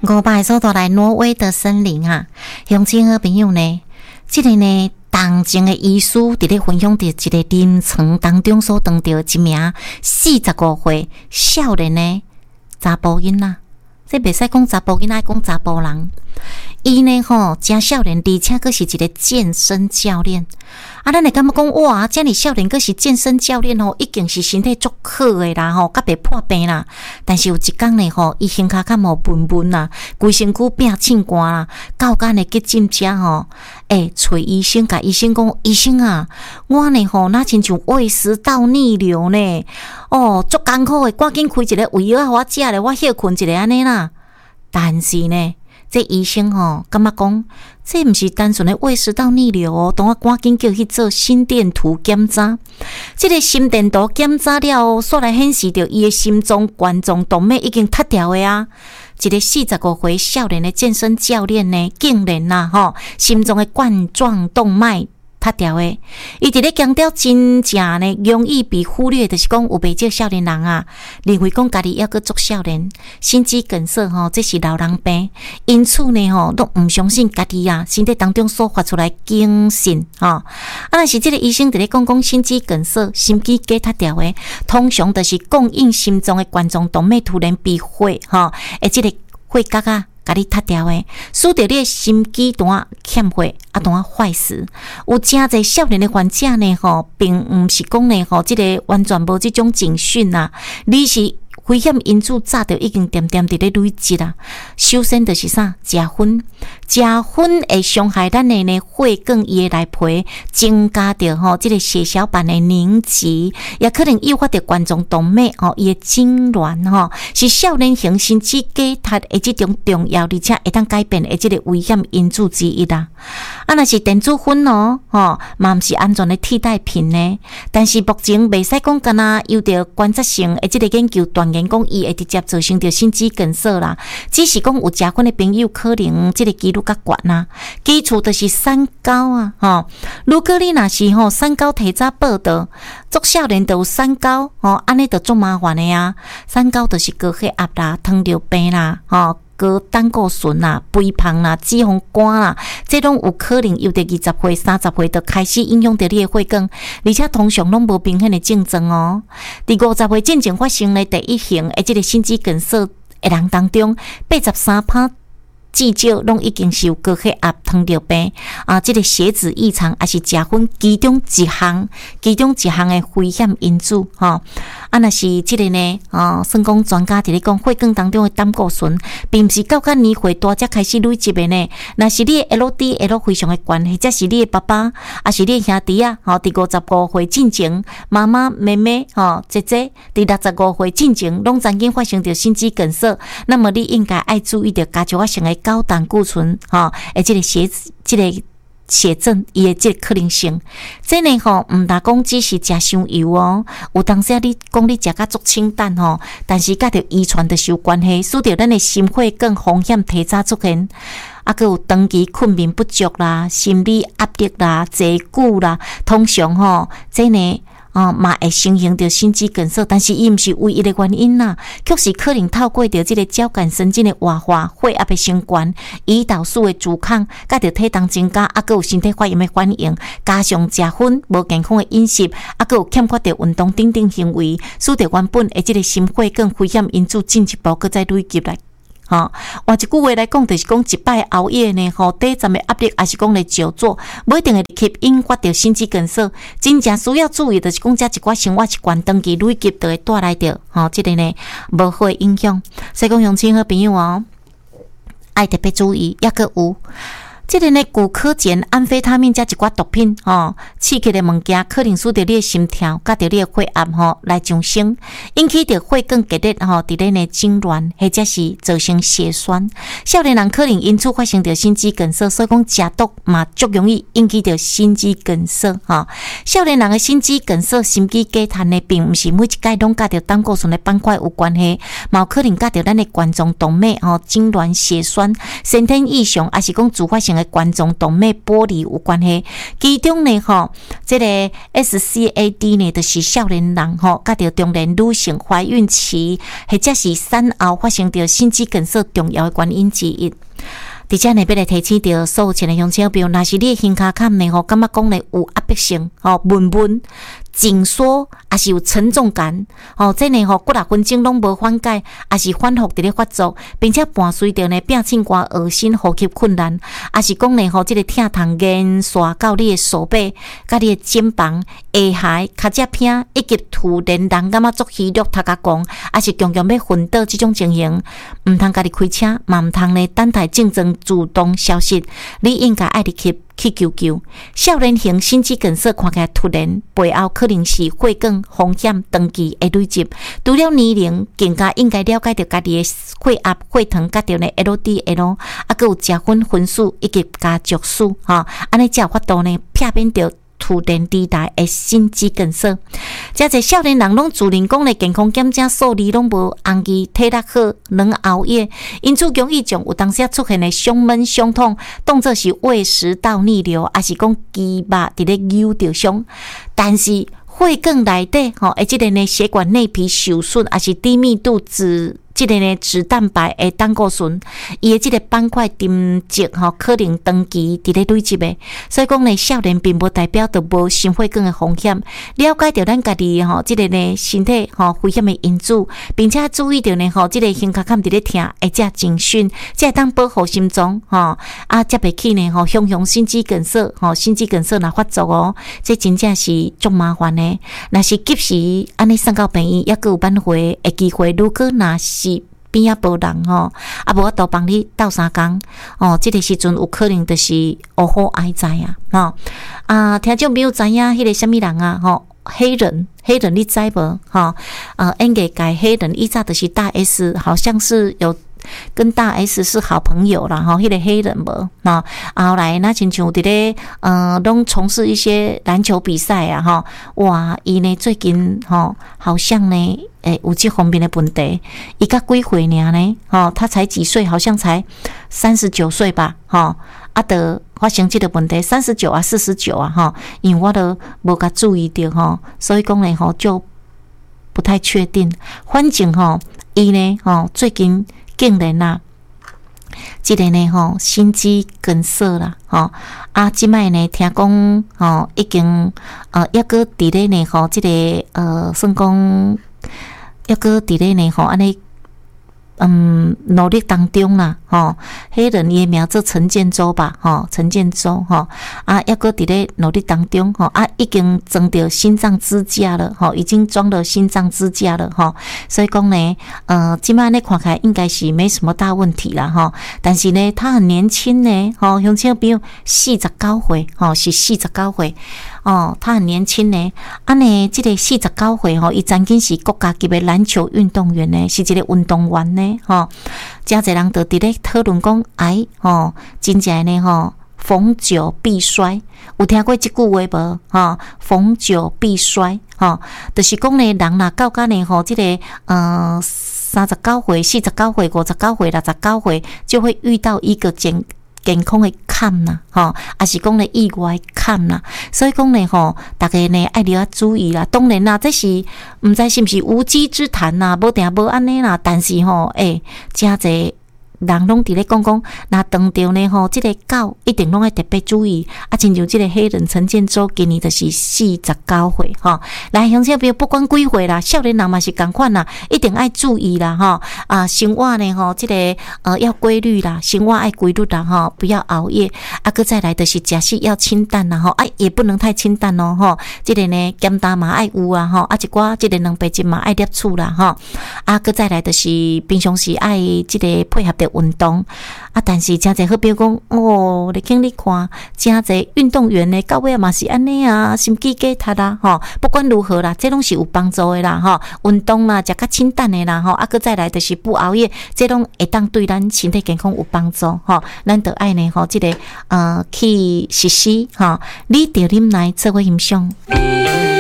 5百所到来挪威的森林啊，乡亲好朋友呢，这个呢，同前的医师伫咧分享着一个临床当中所当到一名45岁少年的查甫囡仔，这袂使讲查甫囡仔，讲查甫人。伊呢真少年，而且佫是一个健身教练。咱会感觉讲哇，遮尔少年佫是健身教练已经是身体足好诶啦甲袂破病啦。但是有一天呢伊身骹较无温温啦，规身躯变凊寒啦，到间的急诊车找医生，甲医生讲：医生啊，我呢哪亲像胃食道逆流呢？足艰苦诶，赶紧开一个胃药互我食咧，我休困一下安尼啦。但是呢，这医生感觉讲，这毋是单纯的胃食道逆流等我赶紧叫去做心电图检查。这个心电图检查了所来显示着伊的心脏冠状动脉已经塌掉的啊！一个45岁少年的健身教练呢，竟然心脏的冠状动脉塌掉的，伊伫咧强调真正呢容易被忽略，就是讲有袂少少年人啊，认为讲家己还阁足少年，心肌梗塞这是老人病，因此呢都毋相信家己啊身体当中所发出来警讯若是这个医生伫咧讲心肌梗塞、心肌梗塌掉的，通常就是供应心脏的冠状动脉突然被血这个血角啊。甲你塌掉诶，使得你的心肌段欠血段坏死。有真侪少年的患者呢并毋是讲呢这个完全无这种警讯啊，你是危险因子早就已经渐渐伫咧累积啦。首先就是啥？食薰，食薰会伤害咱的呢血管伊的内皮，增加着这个血小板的凝集，也可能诱发着冠状动脉伊的痉挛是少年型心肌梗塌的这种重要而且会当改变的这个危险因子之一啦。若是电子薰嘛毋是安全的替代品呢。但是目前袂使讲干那有着观察性的这个研究断言讲伊会直接造成着心肌梗塞啦，只是讲有食薰的朋友可能这个几率较悬啦。基础就是三高啊如果你若是三高提早报道，足少年就有三高安尼就足麻烦的啊。三高就是高血压啦、糖尿病啦高胆固醇啦、肥胖啦、脂肪肝啦，这拢有可能由着20岁、30岁就开始影响到你的血管，而且通常拢无明显的症状伫50岁进前发生的第一型的这个心肌梗塞的人当中，83%至少拢已经是有高血压、糖尿病这个血脂异常，也是食薰其中一项的危险因子若是这个呢算讲专家伫咧讲血管当中的胆固醇，并不是到较年岁大才开始累积的呢。若是你的 LDL 非常的高，或者是你的爸爸，还是你的兄弟啊伫55岁进前，妈妈、妹妹姐姐伫65岁进前，拢曾经发生着心肌梗塞，那么你应该爱注意着加上性的高胆固醇这个血症伊的这个可能性，这呢毋大讲只是食伤油有当时你讲你食甲足清淡但是甲着遗传就是有关系，使得咱的心血管风险提早出现，还有长期困眠不足啦、心理压力啦、坐久啦，通常这呢嘛会形成着心肌梗塞，但是伊毋是唯一的原因啦，确实可能透过着这个交感神经的活化、血压的升高、胰岛素的阻抗，甲着体重增加，还有身体发炎的反应，加上食薰、无健康的饮食，还有欠缺着运动等等行为，使得原本的这个心血管危险因子进一步搁再累积来。换一句话来讲，就是讲一摆熬夜呢，短暂的压力，还是讲来久坐，不一定会去引发着心肌梗塞。真正需要注意的就是讲，这一寡生活习惯长期累积，就会带来着这个呢无好的影响。所以讲，乡亲好朋友爱特别注意，抑阁有。这个呢，古柯碱、安非他命加一寡毒品刺激的物件，可能使得你的心跳、甲着你的血压来上升，引起着血管结裂伫咧呢痉挛，或者是造成血栓。少年人可能因此发生着心肌梗塞，所以讲食毒嘛足容易引起着心肌梗塞少年人的心肌梗塞、心肌梗塌呢，并不是每一届拢甲着胆固醇的板块有关系，嘛有可能甲着咱的冠状动脉痉挛、血栓、先天异常，还是讲自发性的的冠状动脉剥离有关系。其中呢这个 SCAD 呢，就是少年人甲着中年女性怀孕期或者是产后发生着心肌梗塞重要的原因之一。伫遮呢，要来提醒着所有亲爱的乡亲朋友，若是你的胸骹坎呢感觉讲呢有压迫性闷闷、紧缩，还是有沉重感这呢几6分钟拢无缓解，还是反复伫咧发作，并且伴随着呢变凊寒、恶心、呼吸困难，还是讲呢这个疼痛延续到你的手背、甲你的肩膀、下頦、脚趾片，以及突然人感觉足虚弱、头壳狂，还是常常要昏倒这种情形，毋通家己开车，嘛毋通呢等待症状自动消失，你应该爱入去救救。少年型心肌梗塞看起来突然，背后可能是血管风险长期的累积。除了年龄，更加应该了解到家己的血压、血糖，甲着呢 LDL， 还有食薰素以及加毒素安尼才有法度呢避免着突然之大的心肌梗塞。遮侪少年人拢自认讲咧健康检查数字拢无红记，体力好，能熬夜，因此容易将有当时出现的胸闷、胸痛当作是胃食道逆流，还是讲肌肉伫咧扭着伤。但是血管内底即个呢血管内皮受损，还是低密度即个呢脂蛋白的胆固醇，伊的即个板块沉积可能长期伫咧累积的，所以讲呢，少年并无代表着无心血管的风险。了解到咱家己即个呢身体危险的因子，并且注意到呢即个胸骹坎伫咧疼，会才警讯，才会当保护心脏才袂起呢向心肌梗塞心肌梗塞若发作这真正是足麻烦的。若是及时安尼送到病院，抑佫有挽回的机会。如果若是边仔无人无法度帮你斗3工这个时阵有可能就是乌好哀哉听众朋友知影迄个什么人黑人你知无演艺界黑人以前就是大 S， 好像是有跟大 S 是好朋友啦迄个黑人无后来那亲像伫咧拢从事一些篮球比赛哇伊呢最近好像呢有这方面的问题，伊才几岁尔呢他才几岁，好像才39岁吧就发生这个问题，39啊49啊因为我都无甲注意到所以讲呢就不太确定。反正伊呢最近竟然这个呢心肌梗塞啦即摆呢听讲已经抑个伫咧呢这个算讲抑个伫咧呢安尼努力当中啦黑人伊的名做陈建州吧陈建州抑个伫咧努力当中已经装着心脏支架了已经装了心脏支架了所以讲呢即摆呢看起来应该是没什么大问题啦但是呢他很年轻呢乡亲朋友49岁是49岁他很年轻呢呢这个49岁伊曾经是国家级的篮球运动员呢，是一个运动员呢真侪人都伫咧讨论讲真正呢逢久必衰，有听过这句话无逢久必衰就是讲呢人若到甲呢这个39岁、49岁、59岁、69岁就会遇到一个健康的坎啦还是讲呢意外的坎啦，所以讲呢大家呢爱了注意啦。当然啦，这是毋知是毋是无稽之谈啦，无定无安尼啦，但是真侪人拢伫咧讲，那当着呢这个狗一定拢要特别注意亲像这个黑人陈建州今年就是49岁来乡亲朋友不管几岁啦，少年人嘛是同款啦，一定爱注意啦生活呢这个要规律啦，生活爱规律啦不要熬夜搁再来就是食食要清淡啦也不能太清淡这个呢咸淡嘛爱有一寡这个蛋白质嘛爱摄取啦搁再来就是平常时爱这个配合的运动但是真侪好比如讲你经你看真侪运动员呢到尾嘛是安尼心肌梗塞啦不管如何啦，这拢是有帮助的啦运动啦，食较清淡的啦搁再来就是不熬夜，这拢会当对咱身体健康有帮助咱就爱呢这个去实施你着啉来做伙欣赏。